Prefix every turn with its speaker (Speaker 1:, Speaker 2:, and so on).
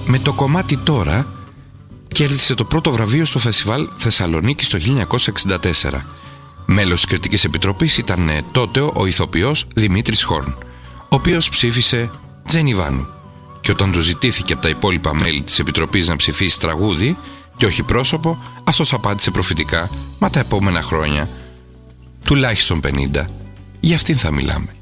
Speaker 1: Με το κομμάτι «Τώρα» κέρδισε το πρώτο βραβείο στο Φεστιβάλ Θεσσαλονίκης το 1964. Μέλος της κριτικής επιτροπής ήταν τότε ο ηθοποιός Δημήτρης Χόρν, ο οποίος ψήφισε Τζενιβάνου. Και όταν του ζητήθηκε από τα υπόλοιπα μέλη της επιτροπής να ψηφίσει τραγούδι και όχι πρόσωπο, αυτός απάντησε προφητικά: «Μα τα επόμενα χρόνια, τουλάχιστον 50, για αυτήν θα μιλάμε».